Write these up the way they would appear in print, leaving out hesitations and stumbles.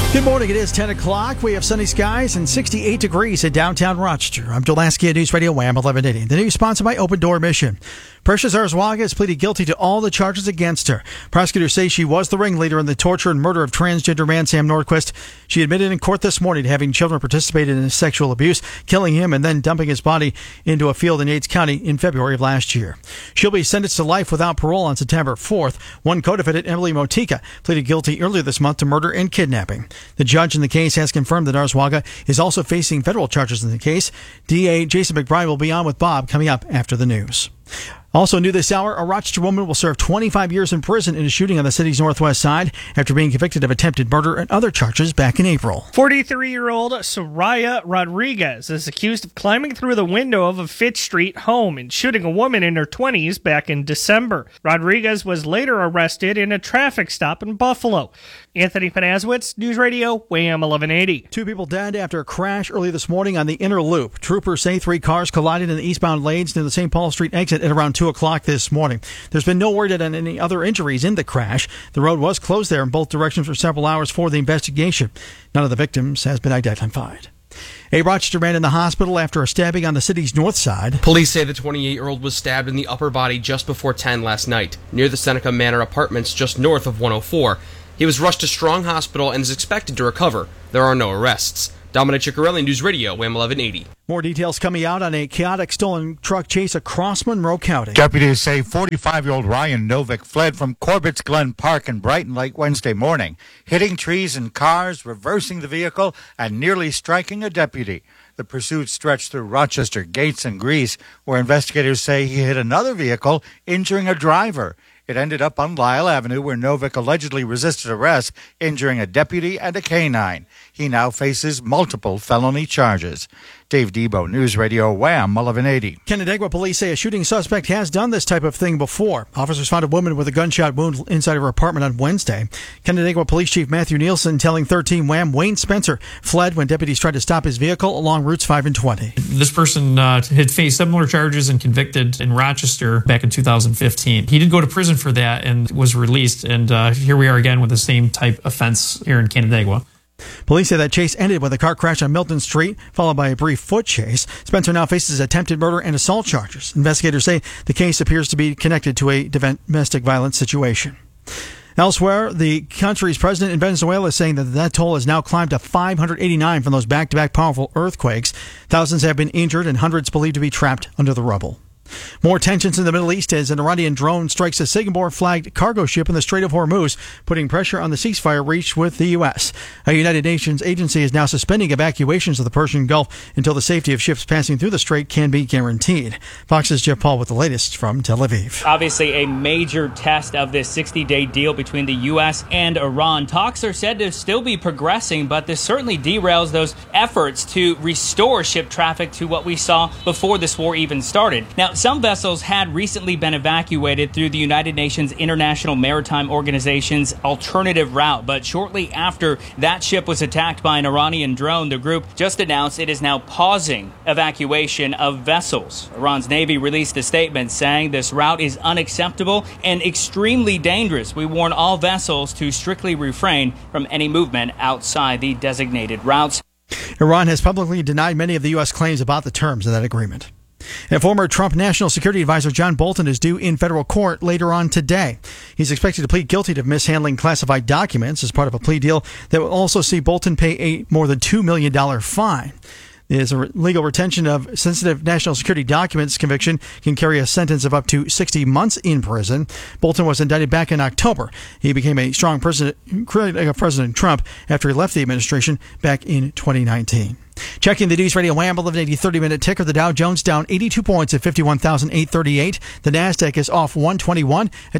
Good morning. It is 10 o'clock. We have sunny skies and 68 degrees in downtown Rochester. I'm Dulaski at News Radio Wham 1180. The news sponsored by Open Door Mission. Precious Arzwaga has pleaded guilty to all the charges against her. Prosecutors say she was the ringleader in the torture and murder of transgender man Sam Nordquist. She admitted in court this morning to having children participate in his sexual abuse, killing him, and then dumping his body into a field in Yates County in February of last year. She'll be sentenced to life without parole on September 4th. One co-defendant, Emily Motika, pleaded guilty earlier this month to murder and kidnapping. The judge in the case has confirmed that Arzwaga is also facing federal charges in the case. DA Jason McBride will be on with Bob coming up after the news. Also new this hour, a Rochester woman will serve 25 years in prison in a shooting on the city's northwest side after being convicted of attempted murder and other charges back in April. 43-year-old Soraya Rodriguez is accused of climbing through the window of a Fitch Street home and shooting a woman in her 20s back in December. Rodriguez was later arrested in a traffic stop in Buffalo. Anthony Panazwitz, News Radio, Wham 1180. 2 people dead after a crash early this morning on the inner loop. Troopers say 3 cars collided in the eastbound lanes near the St. Paul Street exit at around 2 o'clock this morning. There's been no word on any other injuries in the crash. The road was closed there in both directions for several hours for the investigation. None of the victims has been identified. A Rochester man in the hospital after a stabbing on the city's north side. Police say the 28-year-old was stabbed in the upper body just before 10 last night, near the Seneca Manor Apartments just north of 104. He was rushed to Strong Hospital and is expected to recover. There are no arrests. Dominic Ciccarelli, News Radio, Wham 1180. More details coming out on a chaotic stolen truck chase across Monroe County. Deputies say 45-year-old Ryan Novick fled from Corbett's Glen Park in Brighton late Wednesday morning, hitting trees and cars, reversing the vehicle, and nearly striking a deputy. The pursuit stretched through Rochester, Gates, and Greece, where investigators say he hit another vehicle, injuring a driver. It ended up on Lyle Avenue, where Novick allegedly resisted arrest, injuring a deputy and a canine. He now faces multiple felony charges. Dave Debo, News Radio, Wham 1180. Canandaigua police say a shooting suspect has done this type of thing before. Officers found a woman with a gunshot wound inside of her apartment on Wednesday. Canandaigua Police Chief Matthew Nielsen telling 13 Wham Wayne Spencer fled when deputies tried to stop his vehicle along routes 5 and 20. This person had faced similar charges and convicted in Rochester back in 2015. He did go to prison for that and was released, and here we are again with the same type offense here in Canandaigua. Police say that chase ended when the car crashed on Milton Street, followed by a brief foot chase. Spencer now faces attempted murder and assault charges. Investigators say the case appears to be connected to a domestic violence situation. Elsewhere, the country's president in Venezuela is saying that the death toll has now climbed to 589 from those back-to-back powerful earthquakes. Thousands have been injured and hundreds believed to be trapped under the rubble. More tensions in the Middle East as an Iranian drone strikes a Singapore-flagged cargo ship in the Strait of Hormuz, putting pressure on the ceasefire reached with the U.S. A United Nations agency is now suspending evacuations of the Persian Gulf until the safety of ships passing through the strait can be guaranteed. Fox's Jeff Paul with the latest from Tel Aviv. Obviously a major test of this 60-day deal between the U.S. and Iran. Talks are said to still be progressing, but this certainly derails those efforts to restore ship traffic to what we saw before this war even started. Now, some vessels had recently been evacuated through the United Nations International Maritime Organization's alternative route, but shortly after that ship was attacked by an Iranian drone, the group just announced it is now pausing evacuation of vessels. Iran's Navy released a statement saying this route is unacceptable and extremely dangerous. We warn all vessels to strictly refrain from any movement outside the designated routes. Iran has publicly denied many of the U.S. claims about the terms of that agreement. And former Trump National Security Advisor John Bolton is due in federal court later on today. He's expected to plead guilty to mishandling classified documents as part of a plea deal that will also see Bolton pay a more than $2 million fine. Is a legal retention of sensitive national security documents conviction can carry a sentence of up to 60 months in prison. Bolton was indicted back in October. He became a strong critic of President Trump after he left the administration back in 2019. Checking the News Radio Wham 1180 30-minute ticker, the Dow Jones down 82 points at 51,838. The Nasdaq is off 121 at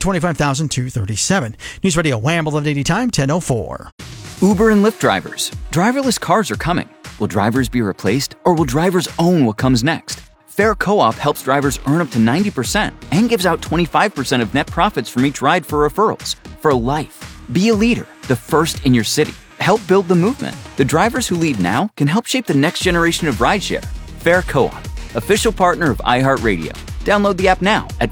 25,237. News Radio Wham 1180 time 10:04. Uber and Lyft drivers. Driverless cars are coming. Will drivers be replaced, or will drivers own what comes next? Fair Co-op helps drivers earn up to 90% and gives out 25% of net profits from each ride for referrals. For life. Be a leader, the first in your city. Help build the movement. The drivers who lead now can help shape the next generation of rideshare. Fair Co-op, official partner of iHeartRadio. Download the app now at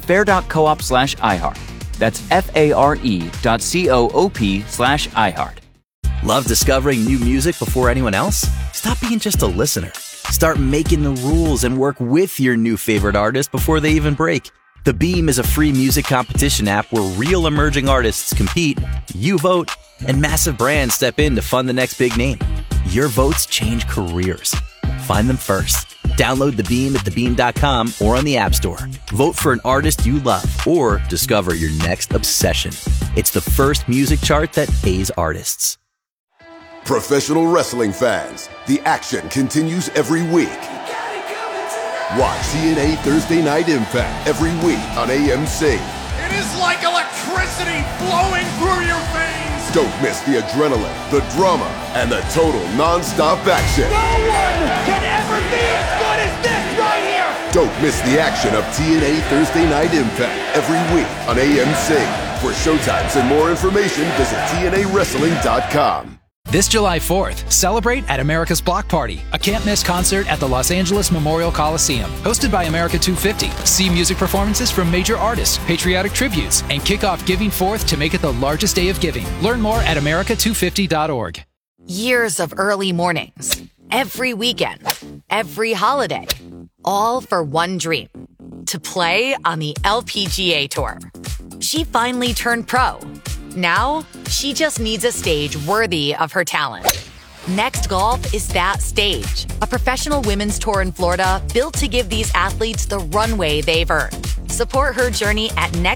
fair.coop/iHeart. That's FARE.coop/iHeart. Love discovering new music before anyone else? Stop being just a listener. Start making the rules and work with your new favorite artist before they even break. The Beam is a free music competition app where real emerging artists compete, you vote, and massive brands step in to fund the next big name. Your votes change careers. Find them first. Download The Beam at thebeam.com or on the App Store. Vote for an artist you love or discover your next obsession. It's the first music chart that pays artists. Professional wrestling fans, the action continues every week. Watch TNA Thursday Night Impact every week on AMC. It is like electricity flowing through your veins. Don't miss the adrenaline, the drama, and the total non-stop action. No one can ever be as good as this right here. Don't miss the action of TNA Thursday Night Impact every week on AMC. For showtimes and more information, visit TNAWrestling.com. This July 4th, celebrate at America's Block Party, a can't-miss concert at the Los Angeles Memorial Coliseum. Hosted by America 250, see music performances from major artists, patriotic tributes, and kick off Giving Forth to make it the largest day of giving. Learn more at America250.org. Years of early mornings, every weekend, every holiday, all for one dream, to play on the LPGA Tour. She finally turned pro. Now, she just needs a stage worthy of her talent. Next Golf is that stage, a professional women's tour in Florida built to give these athletes the runway they've earned. Support her journey at